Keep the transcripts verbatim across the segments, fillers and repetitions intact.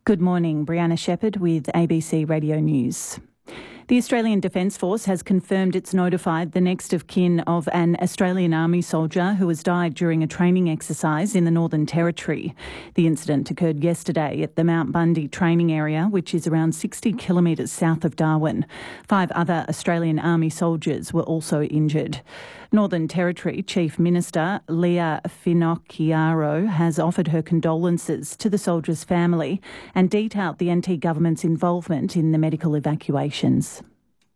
Good morning, Brianna Shepherd with A B C Radio News. The Australian Defence Force has confirmed it's notified the next of kin of an Australian Army soldier who has died during a training exercise in the Northern Territory. The incident occurred yesterday at the Mount Bundy training area, which is around sixty kilometres south of Darwin. Five other Australian Army soldiers were also injured. Northern Territory Chief Minister Leah Finocchiaro has offered her condolences to the soldier's family and detailed the N T government's involvement in the medical evacuations.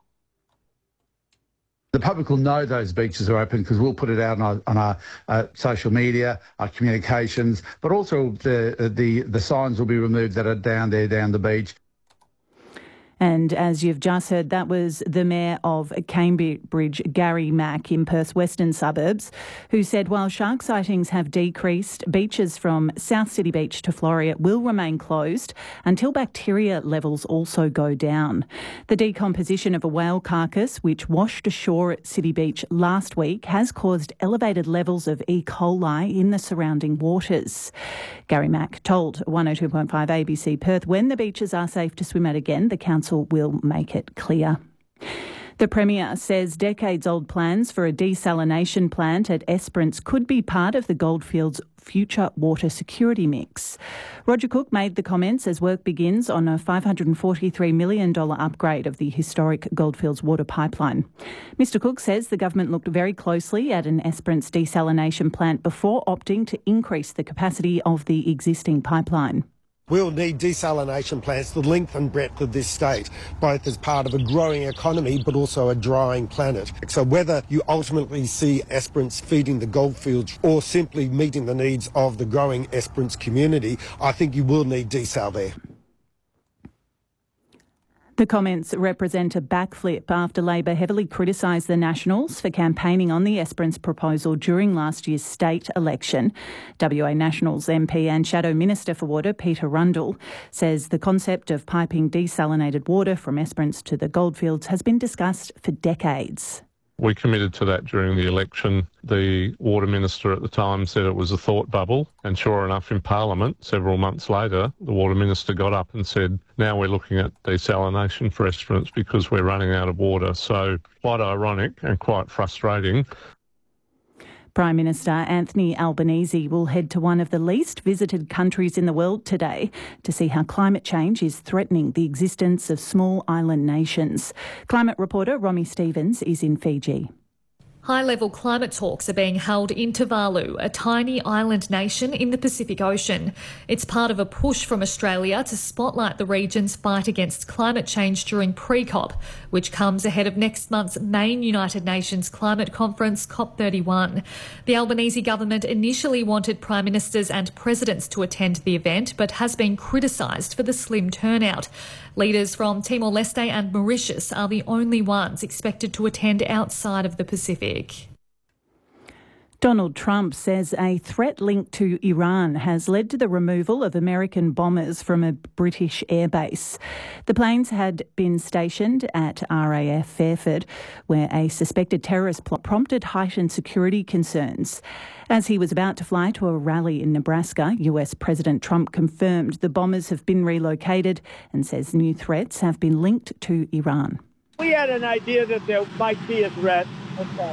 The public will know those beaches are open because we'll put it out on our, on our uh, social media, our communications, but also the, the, the signs will be removed that are down there, down the beach. And as you've just heard, that was the Mayor of Cambridge, Gary Mack, in Perth's western suburbs, who said while shark sightings have decreased, beaches from South City Beach to Floreat will remain closed until bacteria levels also go down. The decomposition of a whale carcass, which washed ashore at City Beach last week, has caused elevated levels of E. coli in the surrounding waters. Gary Mack told one oh two point five A B C Perth when the beaches are safe to swim at again, the council will make it clear. The Premier says decades-old plans for a desalination plant at Esperance could be part of the Goldfields' future water security mix. Roger Cook made the comments as work begins on a five hundred forty-three million dollars upgrade of the historic Goldfields water pipeline. Mister Cook says the government looked very closely at an Esperance desalination plant before opting to increase the capacity of the existing pipeline. We'll need desalination plants the length and breadth of this state, both as part of a growing economy but also a drying planet. So whether you ultimately see Esperance feeding the Goldfields or simply meeting the needs of the growing Esperance community, I think you will need desal there. The comments represent a backflip after Labor heavily criticised the Nationals for campaigning on the Esperance proposal during last year's state election. W A Nationals M P and Shadow Minister for Water, Peter Rundle, says the concept of piping desalinated water from Esperance to the Goldfields has been discussed for decades. We committed to that during the election. The Water Minister at the time said it was a thought bubble, and sure enough in Parliament several months later the Water Minister got up and said now we're looking at desalination for Esperance because we're running out of water. So quite ironic and quite frustrating. Prime Minister Anthony Albanese will head to one of the least visited countries in the world today to see how climate change is threatening the existence of small island nations. Climate reporter Romy Stevens is in Fiji. High-level climate talks are being held in Tuvalu, a tiny island nation in the Pacific Ocean. It's part of a push from Australia to spotlight the region's fight against climate change during pre-COP, which comes ahead of next month's main United Nations climate conference, COP thirty-one. The Albanese government initially wanted prime ministers and presidents to attend the event, but has been criticised for the slim turnout. Leaders from Timor-Leste and Mauritius are the only ones expected to attend outside of the Pacific. Donald Trump says a threat linked to Iran has led to the removal of American bombers from a British airbase. The planes had been stationed at R A F Fairford, where a suspected terrorist plot prompted heightened security concerns. As he was about to fly to a rally in Nebraska, U S President Trump confirmed the bombers have been relocated and says new threats have been linked to Iran. We had an idea that there might be a threat. Okay.